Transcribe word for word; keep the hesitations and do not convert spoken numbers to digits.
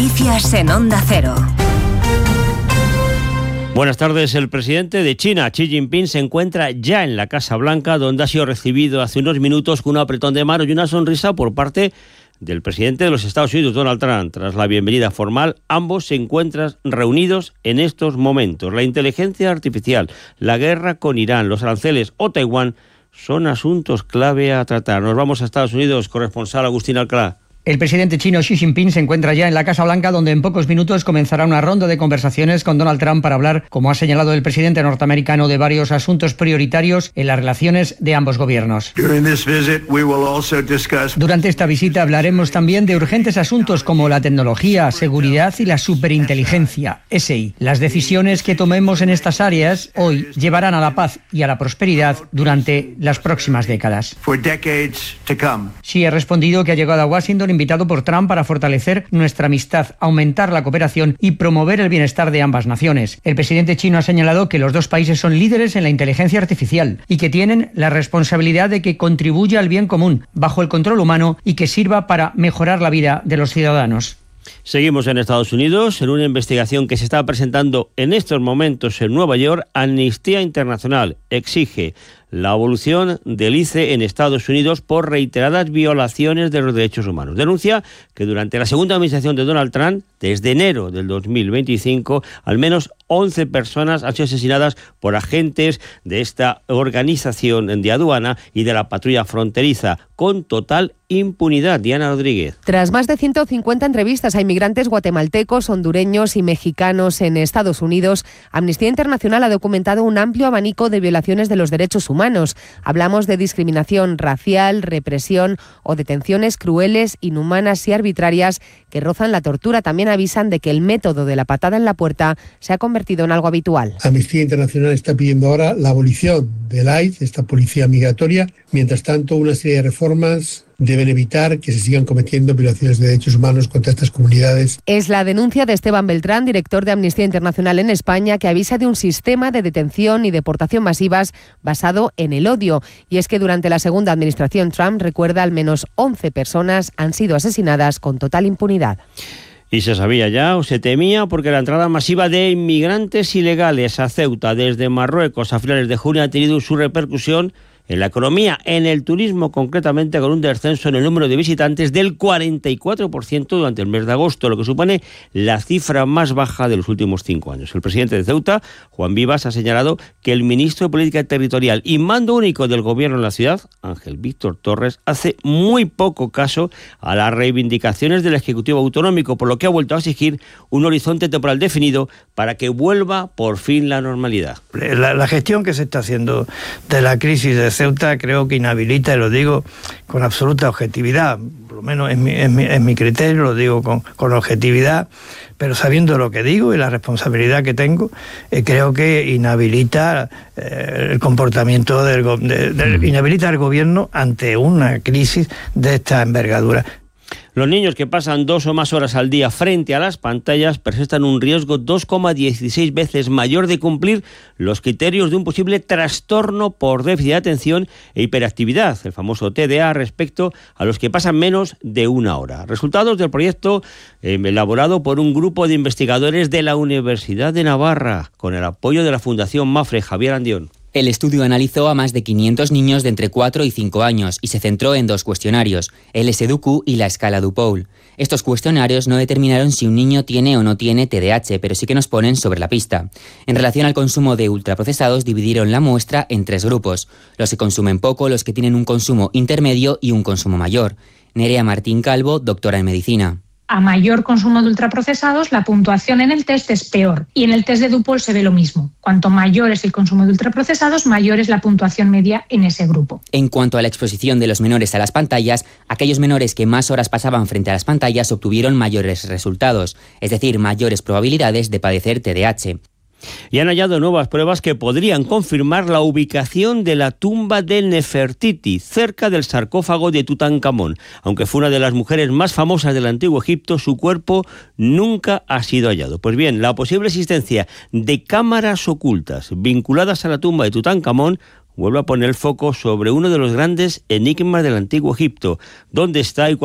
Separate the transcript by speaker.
Speaker 1: Noticias en Onda Cero.
Speaker 2: Buenas tardes. El presidente de China, Xi Jinping, se encuentra ya en la Casa Blanca, donde ha sido recibido hace unos minutos con un apretón de manos y una sonrisa por parte del presidente de los Estados Unidos, Donald Trump. Tras la bienvenida formal, ambos se encuentran reunidos en estos momentos. La inteligencia artificial, la guerra con Irán, los aranceles o Taiwán son asuntos clave a tratar. Nos vamos a Estados Unidos, corresponsal Agustín Alcalá.
Speaker 3: El presidente chino Xi Jinping se encuentra ya en la Casa Blanca, donde en pocos minutos comenzará una ronda de conversaciones con Donald Trump para hablar, como ha señalado el presidente norteamericano, de varios asuntos prioritarios en las relaciones de ambos gobiernos. Durante esta visita hablaremos también de urgentes asuntos como la tecnología, seguridad y la superinteligencia, S I. Las decisiones que tomemos en estas áreas hoy llevarán a la paz y a la prosperidad durante las próximas décadas. Xi ha respondido que ha llegado a Washington invitado por Trump para fortalecer nuestra amistad, aumentar la cooperación y promover el bienestar de ambas naciones. El presidente chino ha señalado que los dos países son líderes en la inteligencia artificial y que tienen la responsabilidad de que contribuya al bien común, bajo el control humano, y que sirva para mejorar la vida de los ciudadanos.
Speaker 2: Seguimos en Estados Unidos. En una investigación que se está presentando en estos momentos en Nueva York, Amnistía Internacional exige la abolición del I C E en Estados Unidos por reiteradas violaciones de los derechos humanos. Denuncia que durante la segunda administración de Donald Trump, desde enero del dos mil veinticinco, al menos once personas han sido asesinadas por agentes de esta organización de aduana y de la patrulla fronteriza, con total impunidad. Diana Rodríguez.
Speaker 4: Tras más de ciento cincuenta entrevistas a inmigrantes guatemaltecos, hondureños y mexicanos en Estados Unidos, Amnistía Internacional ha documentado un amplio abanico de violaciones de los derechos humanos. Hablamos de discriminación racial, represión o detenciones crueles, inhumanas y arbitrarias que rozan la tortura. También avisan de que el método de la patada en la puerta se ha convertido en algo habitual.
Speaker 5: Amnistía Internacional está pidiendo ahora la abolición del I C E, esta policía migratoria. Mientras tanto, una serie de reformas deben evitar que se sigan cometiendo violaciones de derechos humanos contra estas comunidades.
Speaker 4: Es la denuncia de Esteban Beltrán, director de Amnistía Internacional en España, que avisa de un sistema de detención y deportación masivas basado en el odio. Y es que durante la segunda administración Trump, recuerda, al menos once personas han sido asesinadas con total impunidad.
Speaker 2: Y se sabía ya, o se temía, porque la entrada masiva de inmigrantes ilegales a Ceuta desde Marruecos a finales de junio ha tenido su repercusión en la economía, en el turismo concretamente, con un descenso en el número de visitantes del cuarenta y cuatro por ciento durante el mes de agosto, lo que supone la cifra más baja de los últimos cinco años. El presidente de Ceuta, Juan Vivas, ha señalado que el ministro de Política Territorial y mando único del gobierno en la ciudad, Ángel Víctor Torres, hace muy poco caso a las reivindicaciones del Ejecutivo Autonómico, por lo que ha vuelto a exigir un horizonte temporal definido para que vuelva por fin la normalidad.
Speaker 6: La, la gestión que se está haciendo de la crisis de Ceuta creo que inhabilita, y lo digo con absoluta objetividad, por lo menos es mi, es mi, es mi criterio, lo digo con, con objetividad, pero sabiendo lo que digo y la responsabilidad que tengo, eh, creo que inhabilita eh, el comportamiento del de, de, inhabilita al gobierno ante una crisis de esta envergadura.
Speaker 2: Los niños que pasan dos o más horas al día frente a las pantallas presentan un riesgo dos coma dieciséis veces mayor de cumplir los criterios de un posible trastorno por déficit de atención e hiperactividad, el famoso T D A, respecto a los que pasan menos de una hora. Resultados del proyecto eh, elaborado por un grupo de investigadores de la Universidad de Navarra, con el apoyo de la Fundación Mafre. Javier Andión.
Speaker 7: El estudio analizó a más de quinientos niños de entre cuatro y cinco años y se centró en dos cuestionarios, el S D Q y la escala Dupoul. Estos cuestionarios no determinaron si un niño tiene o no tiene T D A H, pero sí que nos ponen sobre la pista. En relación al consumo de ultraprocesados, dividieron la muestra en tres grupos: los que consumen poco, los que tienen un consumo intermedio y un consumo mayor. Nerea Martín Calvo, doctora en medicina.
Speaker 8: A mayor consumo de ultraprocesados, la puntuación en el test es peor. Y en el test de Dupoul se ve lo mismo. Cuanto mayor es el consumo de ultraprocesados, mayor es la puntuación media en ese grupo.
Speaker 7: En cuanto a la exposición de los menores a las pantallas, aquellos menores que más horas pasaban frente a las pantallas obtuvieron mayores resultados, es decir, mayores probabilidades de padecer T D A H.
Speaker 2: Y han hallado nuevas pruebas que podrían confirmar la ubicación de la tumba de Nefertiti, cerca del sarcófago de Tutankamón. Aunque fue una de las mujeres más famosas del Antiguo Egipto, su cuerpo nunca ha sido hallado. Pues bien, la posible existencia de cámaras ocultas vinculadas a la tumba de Tutankamón vuelve a poner el foco sobre uno de los grandes enigmas del Antiguo Egipto. ¿Dónde está y